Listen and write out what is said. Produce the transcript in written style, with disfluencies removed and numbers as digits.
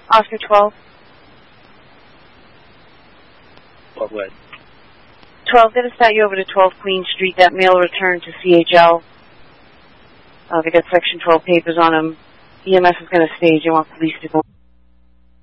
Oscar 12. What way? 12, going to start you over to 12 Queen Street. That mail returned to CHL. They got Section 12 papers on them. EMS is going to stage. You want police to go.